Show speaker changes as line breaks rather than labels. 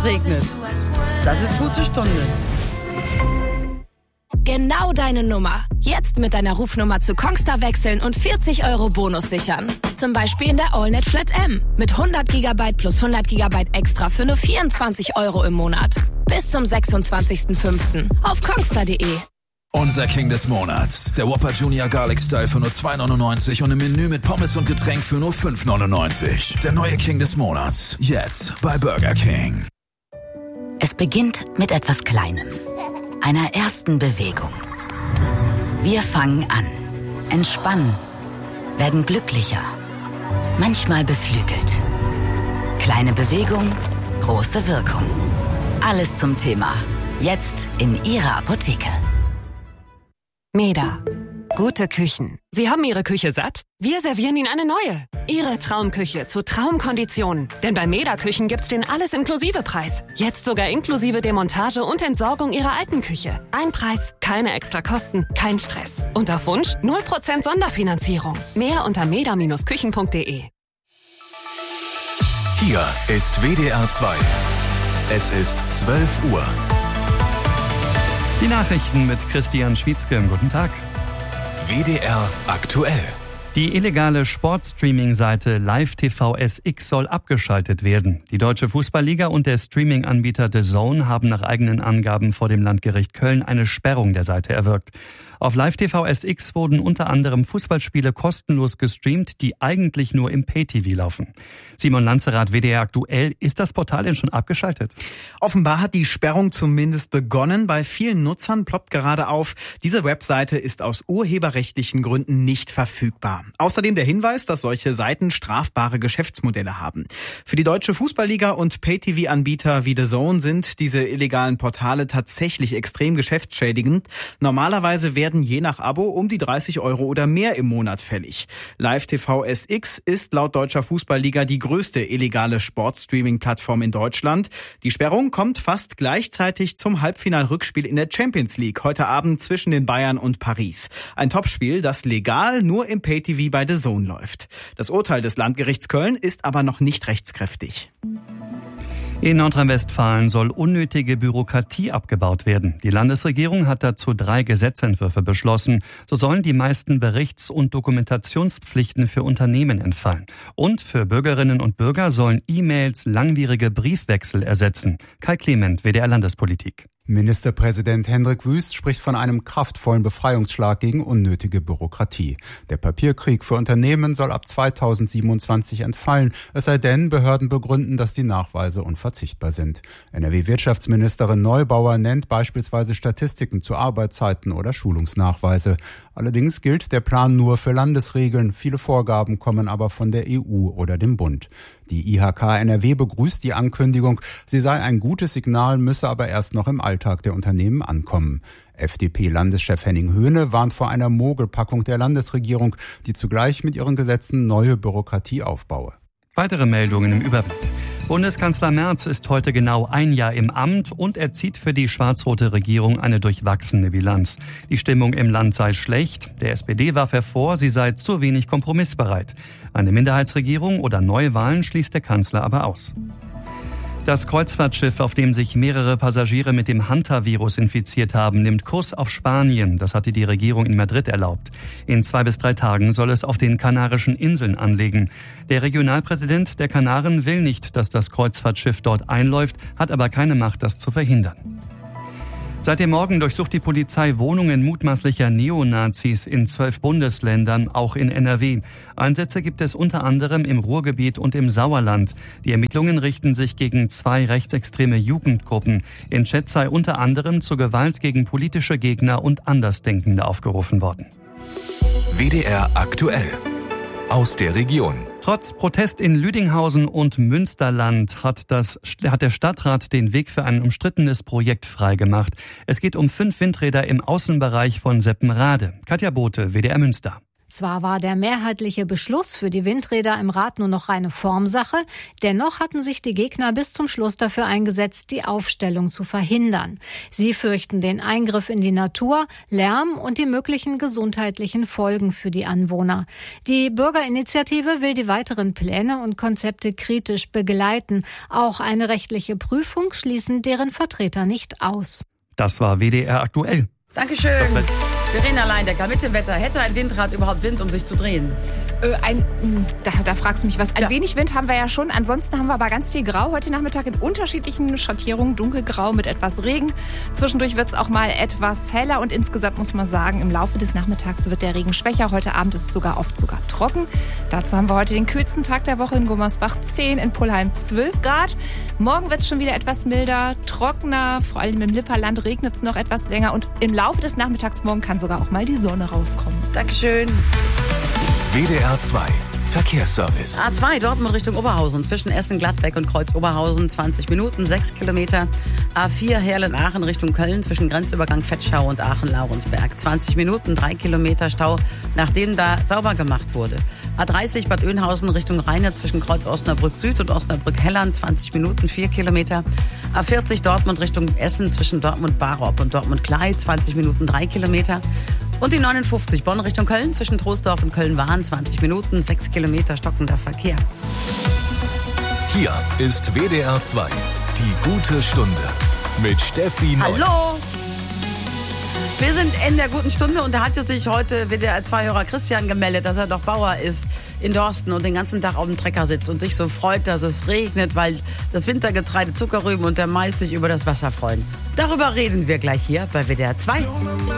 regnet. Das ist gute Stunde.
Genau deine Nummer. Jetzt mit deiner Rufnummer zu Kongstar wechseln und 40 € Bonus sichern. Zum Beispiel in der AllNet Flat M. Mit 100 GB plus 100 GB extra für nur 24 € im Monat. Bis zum 26.05. auf kongstar.de.
Unser King des Monats. Der Whopper Junior Garlic Style für nur 2,99 und im Menü mit Pommes und Getränk für nur 5,99. Der neue King des Monats. Jetzt bei Burger King.
Es beginnt mit etwas Kleinem. Einer ersten Bewegung. Wir fangen an, entspannen, werden glücklicher, manchmal beflügelt. Kleine Bewegung, große Wirkung. Alles zum Thema. Jetzt in Ihrer Apotheke.
Meda. Gute Küchen. Sie haben Ihre Küche satt? Wir servieren Ihnen eine neue. Ihre Traumküche zu Traumkonditionen. Denn bei Meda Küchen gibt's den Alles-Inklusive-Preis. Jetzt sogar inklusive Demontage und Entsorgung Ihrer alten Küche. Ein Preis, keine extra Kosten, kein Stress. Und auf Wunsch 0% Sonderfinanzierung. Mehr unter meda-küchen.de.
Hier ist WDR 2. Es ist 12 Uhr.
Die Nachrichten mit Christian Schwietzke. Guten Tag.
WDR aktuell.
Die illegale Sportstreaming-Seite Live-TV-SX soll abgeschaltet werden. Die Deutsche Fußballliga und der Streaming-Anbieter DAZN haben nach eigenen Angaben vor dem Landgericht Köln eine Sperrung der Seite erwirkt. Auf Live-TV-SX wurden unter anderem Fußballspiele kostenlos gestreamt, die eigentlich nur im Pay-TV laufen. Simon Lanzerath, WDR aktuell. Ist das Portal denn schon abgeschaltet?
Offenbar hat die Sperrung zumindest begonnen. Bei vielen Nutzern ploppt gerade auf, diese Webseite ist aus urheberrechtlichen Gründen nicht verfügbar. Außerdem der Hinweis, dass solche Seiten strafbare Geschäftsmodelle haben. Für die Deutsche Fußballliga und Pay-TV-Anbieter wie DAZN sind diese illegalen Portale tatsächlich extrem geschäftsschädigend. Normalerweise werden je nach Abo um die 30 € oder mehr im Monat fällig. Live-TV-SX ist laut Deutscher Fußballliga die größte illegale Sportstreaming-Plattform in Deutschland. Die Sperrung kommt fast gleichzeitig zum Halbfinal-Rückspiel in der Champions League heute Abend zwischen den Bayern und Paris. Ein Topspiel, das legal nur im Pay-TV bei DAZN läuft. Das Urteil des Landgerichts Köln ist aber noch nicht rechtskräftig.
In Nordrhein-Westfalen soll unnötige Bürokratie abgebaut werden. Die Landesregierung hat dazu 3 Gesetzentwürfe beschlossen. So sollen die meisten Berichts- und Dokumentationspflichten für Unternehmen entfallen. Und für Bürgerinnen und Bürger sollen E-Mails langwierige Briefwechsel ersetzen. Kai Clement, WDR Landespolitik.
Ministerpräsident Hendrik Wüst spricht von einem kraftvollen Befreiungsschlag gegen unnötige Bürokratie. Der Papierkrieg für Unternehmen soll ab 2027 entfallen, es sei denn, Behörden begründen, dass die Nachweise unverzichtbar sind. NRW-Wirtschaftsministerin Neubauer nennt beispielsweise Statistiken zu Arbeitszeiten oder Schulungsnachweise. Allerdings gilt der Plan nur für Landesregeln. Viele Vorgaben kommen aber von der EU oder dem Bund. Die IHK NRW begrüßt die Ankündigung, sie sei ein gutes Signal, müsse aber erst noch im Alltag der Unternehmen ankommen. FDP-Landeschef Henning Höhne warnt vor einer Mogelpackung der Landesregierung, die zugleich mit ihren Gesetzen neue Bürokratie aufbaue.
Weitere Meldungen im Überblick. Bundeskanzler Merz ist heute genau 1 Jahr im Amt und er zieht für die schwarz-rote Regierung eine durchwachsene Bilanz. Die Stimmung im Land sei schlecht. Der SPD warf hervor, sie sei zu wenig kompromissbereit. Eine Minderheitsregierung oder Neuwahlen schließt der Kanzler aber aus. Das Kreuzfahrtschiff, auf dem sich mehrere Passagiere mit dem Hanta-Virus infiziert haben, nimmt Kurs auf Spanien. Das hatte die Regierung in Madrid erlaubt. In 2 bis 3 Tagen soll es auf den Kanarischen Inseln anlegen. Der Regionalpräsident der Kanaren will nicht, dass das Kreuzfahrtschiff dort einläuft, hat aber keine Macht, das zu verhindern. Seit dem Morgen durchsucht die Polizei Wohnungen mutmaßlicher Neonazis in 12 Bundesländern, auch in NRW. Einsätze gibt es unter anderem im Ruhrgebiet und im Sauerland. Die Ermittlungen richten sich gegen 2 rechtsextreme Jugendgruppen. In Chats sei unter anderem zur Gewalt gegen politische Gegner und Andersdenkende aufgerufen worden.
WDR aktuell. Aus der Region.
Trotz Protest in Lüdinghausen und Münsterland hat der Stadtrat den Weg für ein umstrittenes Projekt freigemacht. Es geht um 5 Windräder im Außenbereich von Seppenrade. Katja Bote, WDR Münster.
Zwar war der mehrheitliche Beschluss für die Windräder im Rat nur noch reine Formsache, dennoch hatten sich die Gegner bis zum Schluss dafür eingesetzt, die Aufstellung zu verhindern. Sie fürchten den Eingriff in die Natur, Lärm und die möglichen gesundheitlichen Folgen für die Anwohner. Die Bürgerinitiative will die weiteren Pläne und Konzepte kritisch begleiten. Auch eine rechtliche Prüfung schließen deren Vertreter nicht aus.
Das war WDR aktuell.
Dankeschön. Verena Leindecker mit dem Wetter. Hätte ein Windrad überhaupt Wind, um sich zu drehen?
Da fragst du mich was. Ein wenig Wind haben wir ja schon. Ansonsten haben wir aber ganz viel Grau heute Nachmittag in unterschiedlichen Schattierungen. Dunkelgrau mit etwas Regen. Zwischendurch wird es auch mal etwas heller. Und insgesamt muss man sagen, im Laufe des Nachmittags wird der Regen schwächer. Heute Abend ist es sogar oft trocken. Dazu haben wir heute den kühlsten Tag der Woche in Gummersbach 10, in Pullheim 12 Grad. Morgen wird es schon wieder etwas milder, trockener. Vor allem im Lipperland regnet es noch etwas länger. Und im Laufe des Nachmittags morgen kann sogar auch mal die Sonne rauskommen.
Dankeschön.
WDR 2 Verkehrsservice.
A2 Dortmund Richtung Oberhausen. Zwischen Essen-Gladbeck und Kreuz-Oberhausen 20 Minuten, 6 Kilometer. A4 Herlen-Aachen Richtung Köln zwischen Grenzübergang Fetschau und Aachen-Laurensberg. 20 Minuten, 3 Kilometer Stau, nachdem da sauber gemacht wurde. A30 Bad Oeynhausen Richtung Rheine zwischen Kreuz-Osnabrück Süd und Osnabrück-Helland. 20 Minuten, 4 Kilometer. A40 Dortmund Richtung Essen zwischen Dortmund-Barop und Dortmund-Klei. 20 Minuten, 3 Kilometer. Und die 59 Bonn Richtung Köln zwischen Troisdorf und Köln-Wahn, 20 Minuten, 6 Kilometer stockender Verkehr.
Hier ist WDR 2, die gute Stunde mit Steffi Neu.
Hallo! Wir sind in der guten Stunde und da hat sich heute WDR 2-Hörer Christian gemeldet, dass er doch Bauer ist in Dorsten und den ganzen Tag auf dem Trecker sitzt und sich so freut, dass es regnet, weil das Wintergetreide, Zuckerrüben und der Mais sich über das Wasser freuen. Darüber reden wir gleich hier bei WDR 2.